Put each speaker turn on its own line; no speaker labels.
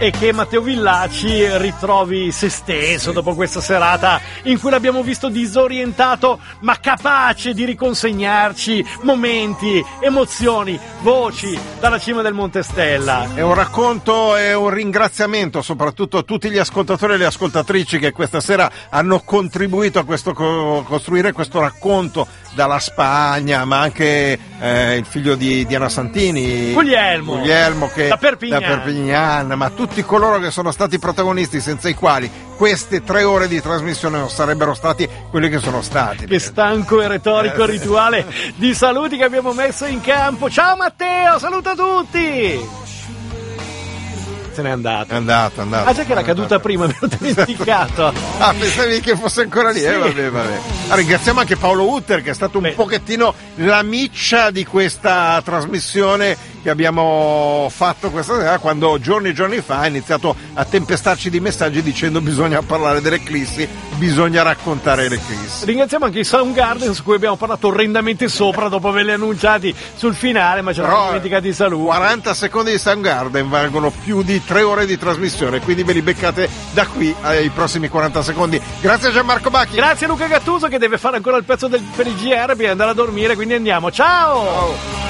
e che Matteo Villaci ritrovi se stesso dopo questa serata in cui l'abbiamo visto disorientato ma capace di riconsegnarci momenti, emozioni, voci dalla cima del Monte Stella.
È un racconto e un ringraziamento soprattutto a tutti gli ascoltatori e le ascoltatrici che questa sera hanno contribuito a questo costruire questo racconto dalla Spagna, ma anche il figlio di Diana Santini, Guglielmo che
da
Perpignan, ma tutti coloro che sono stati protagonisti, senza i quali queste 3 ore di trasmissione non sarebbero stati quelli che sono stati.
Che stanco e retorico rituale di saluti che abbiamo messo in campo. Ciao Matteo, saluta tutti! Se n'è andato.
È andato.
Ah, già che era caduta prima, mi ero dimenticato.
Pensavi che fosse ancora lì?
Sì.
Vabbè. Ringraziamo anche Paolo Utter, che è stato un pochettino la miccia di questa trasmissione che abbiamo fatto questa sera, quando giorni e giorni fa ha iniziato a tempestarci di messaggi dicendo bisogna parlare dell'eclissi, bisogna raccontare l'eclissi.
Ringraziamo anche i Soundgarden, su cui abbiamo parlato orrendamente sopra dopo averli annunciati sul finale, ma ci eravamo dimenticati di saluti.
40 secondi di Soundgarden valgono più di 3 ore di trasmissione, quindi ve li beccate da qui ai prossimi 40 secondi. Grazie a Gianmarco Bacchi.
Grazie a Luca Gattuso, che deve fare ancora il pezzo per il GR prima di andare a dormire, quindi andiamo. Ciao!